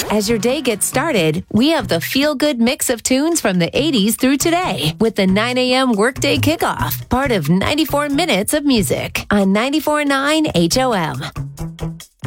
As your day gets started, we have the feel-good mix of tunes from the 80s through today with the 9 a.m. Workday Kickoff, part of 94 Minutes of Music on 94.9 HOM.